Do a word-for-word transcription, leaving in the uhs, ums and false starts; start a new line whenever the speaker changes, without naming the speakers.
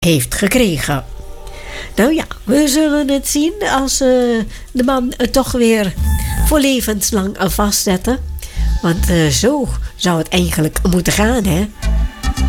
heeft gekregen. Nou ja, we zullen het zien als uh, de man het toch weer voor levenslang vastzetten. Want uh, zo zou het eigenlijk moeten gaan, hè.